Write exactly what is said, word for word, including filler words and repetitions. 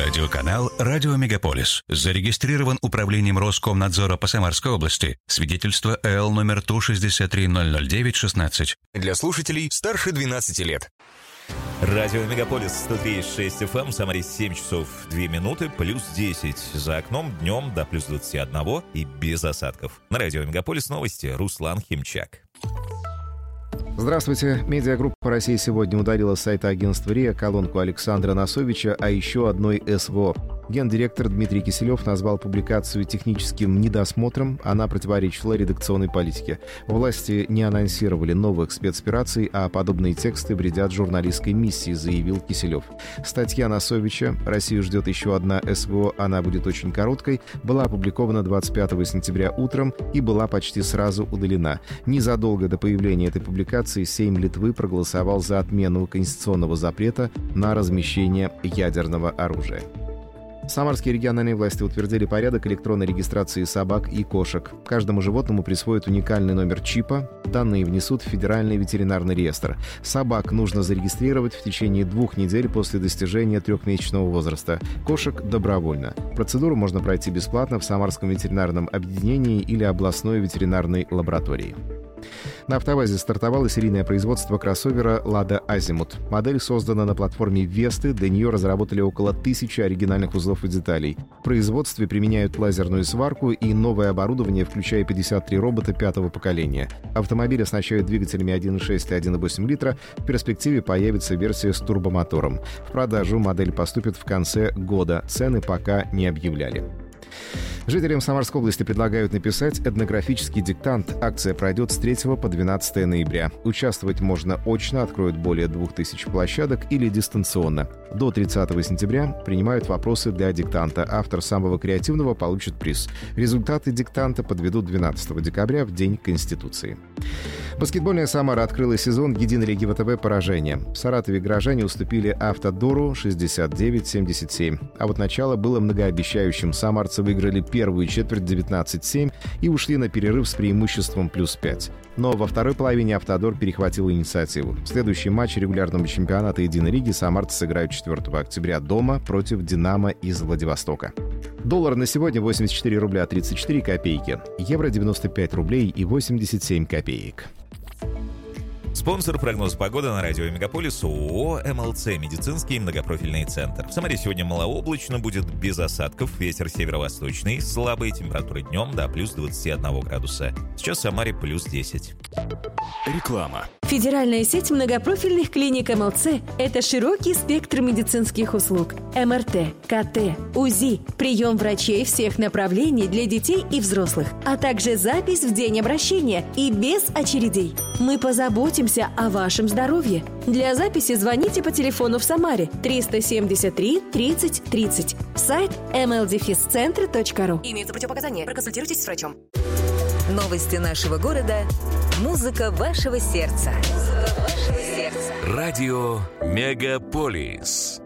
Радиоканал «Радио Мегаполис». Зарегистрирован управлением Роскомнадзора по Самарской области. Свидетельство эл номер Ту шестьдесят три ноль ноль девять шестнадцать. Для слушателей старше двенадцати лет. Радио Мегаполис сто три и шесть эф эм, в Самаре семь часов две минуты, плюс десять за окном, днем до плюс двадцати одного и без осадков. На Радио Мегаполис новости. Руслан Химчак. Здравствуйте. Медиагруппа «Россия сегодня» удалила с сайта агентства РИА колонку Александра Носовича о еще одной эс вэ о. Гендиректор Дмитрий Киселев назвал публикацию техническим недосмотром, она противоречила редакционной политике. Власти не анонсировали новых спецопераций, а подобные тексты вредят журналистской миссии, заявил Киселев. Статья Носовича «Россию ждет еще одна эс вэ о, она будет очень короткой» была опубликована двадцать пятого сентября утром и была почти сразу удалена. Незадолго до появления этой публикации Сейм Литвы проголосовал за отмену конституционного запрета на размещение ядерного оружия. Самарские региональные власти утвердили порядок электронной регистрации собак и кошек. Каждому животному присвоят уникальный номер чипа. Данные внесут в Федеральный ветеринарный реестр. Собак нужно зарегистрировать в течение двух недель после достижения трехмесячного возраста. Кошек – добровольно. Процедуру можно пройти бесплатно в Самарском ветеринарном объединении или областной ветеринарной лаборатории. На «АвтоВАЗе» стартовало серийное производство кроссовера «Лада Азимут». Модель создана на платформе Весты, для нее разработали около тысячи оригинальных узлов и деталей. В производстве применяют лазерную сварку и новое оборудование, включая пятьдесят три робота пятого поколения. Автомобиль оснащают двигателями один и шесть и один и восемь литра. В перспективе появится версия с турбомотором. В продажу модель поступит в конце года. Цены пока не объявляли. Жителям Самарской области предлагают написать этнографический диктант. Акция пройдет с третьего по двенадцатое ноября. Участвовать можно очно, откроют более двух тысяч площадок, или дистанционно. До тридцатого сентября принимают вопросы для диктанта. Автор самого креативного получит приз. Результаты диктанта подведут двенадцатого декабря, в День Конституции. Баскетбольная «Самара» открыла сезон единой лиги ВТБ поражения. В Саратове горожане уступили «Автодору» шестьдесят девять семьдесят семь. А вот начало было многообещающим. Самарцы выиграли первую четверть девятнадцать семь и ушли на перерыв с преимуществом плюс пять. Но во второй половине «Автодор» перехватил инициативу. В следующий матч регулярного чемпионата единой лиги самарцы сыграют четвёртого октября дома против «Динамо» из Владивостока. Доллар на сегодня восемьдесят четыре рубля тридцать четыре копейки. Евро девяносто пять рублей и восемьдесят семь копеек. Спонсор прогноза погоды на радио Мегаполис ООО эм эл цэ «Медицинский многопрофильный центр». В Самаре сегодня малооблачно, будет без осадков, ветер северо-восточный, слабые температуры днем до плюс двадцати одного градуса. Сейчас в Самаре плюс десять. Реклама. Федеральная сеть многопрофильных клиник эм эл цэ – это широкий спектр медицинских услуг. эм эр тэ, ка тэ, УЗИ, прием врачей всех направлений для детей и взрослых, а также запись в день обращения и без очередей. Мы позаботимся о вашем здоровье. Для записи звоните по телефону в Самаре триста семьдесят три тридцать тридцать. Сайт эм эл дефис центр точка ру. Имеются противопоказания. Проконсультируйтесь с врачом. Новости нашего города. Музыка вашего сердца. Музыка вашего сердца. Радио Мегаполис.